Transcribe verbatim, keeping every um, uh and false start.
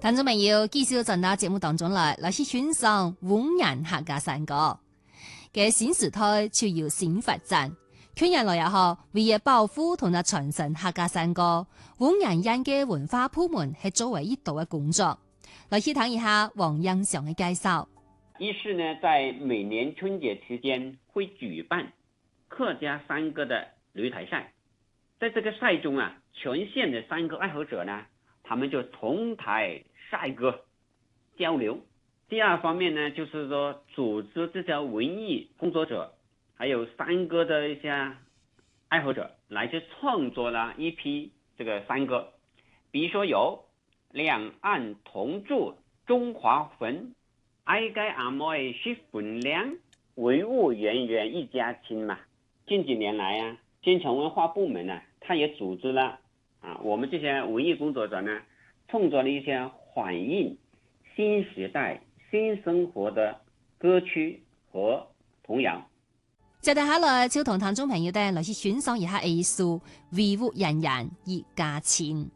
听众朋友，继续在那节目当中来，来去欣赏温人客家山歌。嘅新时代就要新发展，去年来也好，为咗保护同埋传承客家山歌，温人人嘅文化部门係作為一道嘅工作。來去睇一下黃英祥嘅介紹。 一是呢，在每年春节期间会举办客家山歌的擂台赛，在这个赛中啊，全县的山歌爱好者呢，他们就同台赛歌交流。第二方面呢，就是说组织这些文艺工作者，还有山歌的一些爱好者来去创作了一批这个山歌，比如说有两岸同住中华魂，爱该阿妹是分量，文物源源一家亲嘛。近几年来啊，县城文化部门呢，他也组织了啊，我们这些文艺工作者呢，创作了一些反映新时代新生活的歌曲和童谣。 接住下來就同聽眾朋友哋來去欣賞一下藝術，維護人人一家親。